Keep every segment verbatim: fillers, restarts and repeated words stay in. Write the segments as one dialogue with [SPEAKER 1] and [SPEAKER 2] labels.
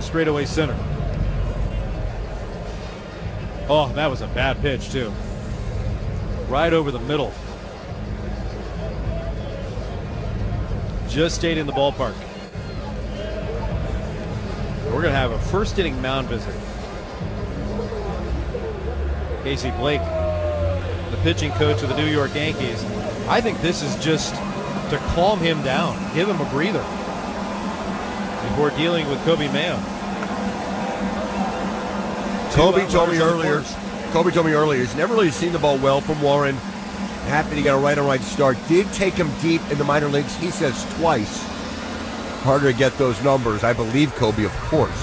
[SPEAKER 1] straightaway center. Oh, that was a bad pitch, too. Right over the middle. Just stayed in the ballpark. We're going to have a first inning mound visit. Casey Blake, the pitching coach of the New York Yankees. I think this is just to calm him down, give him a breather before dealing with Coby Mayo.
[SPEAKER 2] Kobe told me earlier. Kobe told me earlier he's never really seen the ball well from Warren. Happy he got a right on right start. Did take him deep in the minor leagues. He says twice. Harder to get those numbers. I believe Kobe, of course.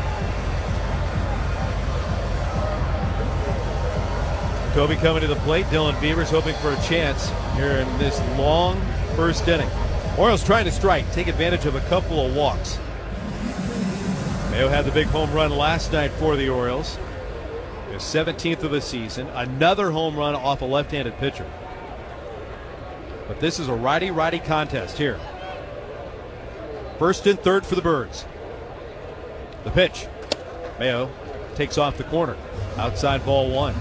[SPEAKER 1] Kobe coming to the plate. Dylan Beavers hoping for a chance here in this long first inning. Orioles trying to strike, take advantage of a couple of walks. Mayo had the big home run last night for the Orioles. His seventeenth of the season. Another home run off a left-handed pitcher. But this is a righty-righty contest here. First and third for the Birds. The pitch. Mayo takes off the corner. Outside ball one.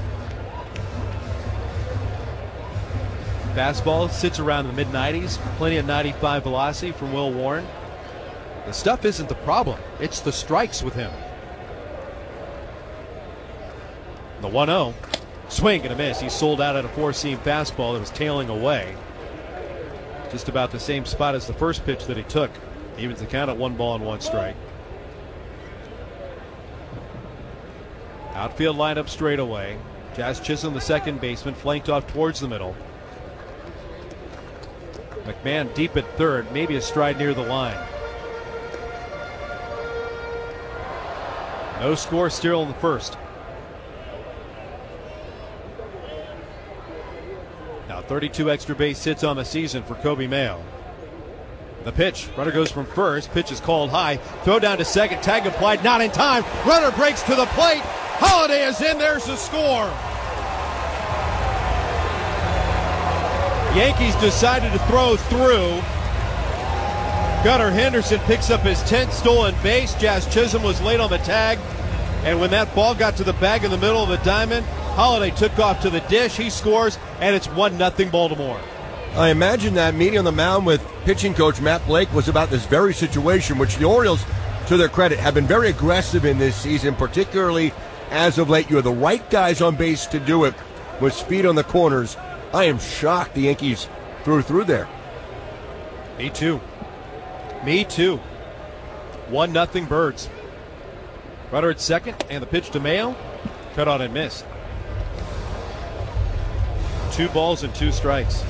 [SPEAKER 1] Fastball sits around the mid nineties. Plenty of ninety-five velocity from Will Warren. The stuff isn't the problem. It's the strikes with him. The one oh. Swing and a miss. He sold out at a four-seam fastball that was tailing away. Just about the same spot as the first pitch that he took. Evens the count at one ball and one strike. Outfield lineup straight away. Jazz Chisholm, the second baseman, flanked off towards the middle. McMahon deep at third, maybe a stride near the line. No score still in the first. Now thirty-two extra base hits on the season for Coby Mayo. The pitch. Runner goes from first. Pitch is called high. Throw down to second. Tag applied. Not in time. Runner breaks to the plate. Holiday is in. There's the score. Yankees decided to throw through. Gunnar Henderson picks up his tenth stolen base. Jazz Chisholm was late on the tag. And when that ball got to the bag in the middle of the diamond, Holiday took off to the dish. He scores, and it's one nothing Baltimore.
[SPEAKER 2] I imagine that meeting on the mound with pitching coach Matt Blake was about this very situation, which the Orioles, to their credit, have been very aggressive in this season, particularly as of late. You are the right guys on base to do it with speed on the corners. I am shocked the Yankees threw through there.
[SPEAKER 1] Me too. Me too. One nothing Birds. Runner at second, and the pitch to Mayo. Cut on and missed. Two balls and two strikes.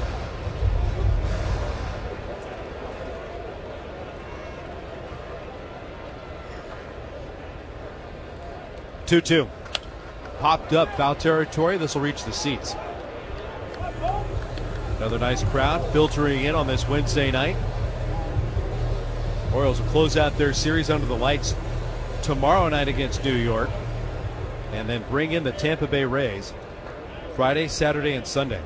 [SPEAKER 1] two two. Popped up, foul territory. This will reach the seats. Another nice crowd filtering in on this Wednesday night. Orioles will close out their series under the lights tomorrow night against New York, and then bring in the Tampa Bay Rays Friday, Saturday, and Sunday.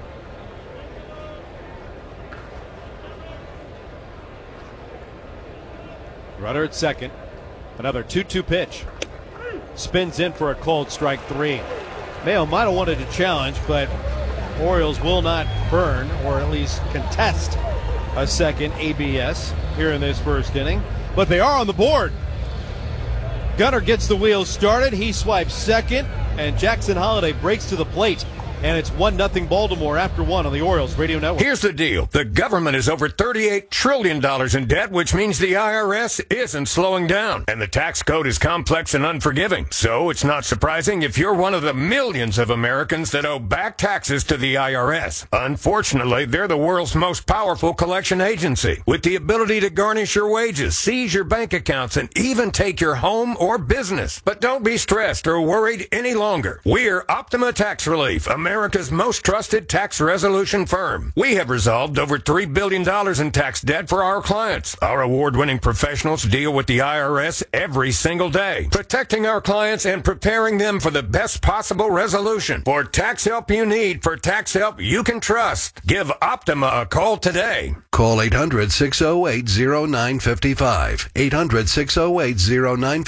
[SPEAKER 1] Runner at second. Another two two pitch. Spins in for a called strike three. Mayo might have wanted to challenge, but Orioles will not burn, or at least contest, a second A B S here in this first inning. But they are on the board. Gunnar gets the wheels started. He swipes second, and Jackson Holiday breaks to the plate. And it's one nothing Baltimore after one on the Orioles Radio Network.
[SPEAKER 3] Here's the deal. The government is over thirty-eight trillion dollars in debt, which means the I R S isn't slowing down. And the tax code is complex and unforgiving. So it's not surprising if you're one of the millions of Americans that owe back taxes to the I R S. Unfortunately, they're the world's most powerful collection agency, with the ability to garnish your wages, seize your bank accounts, and even take your home or business. But don't be stressed or worried any longer. We're Optima Tax Relief, America's most trusted tax resolution firm. We have resolved over three billion dollars in tax debt for our clients. Our award-winning professionals deal with the I R S every single day, protecting our clients and preparing them for the best possible resolution. For tax help you need, for tax help you can trust, give Optima a call today.
[SPEAKER 4] Call eight hundred, six oh eight, oh nine five five. eight hundred, six oh eight, oh nine five five.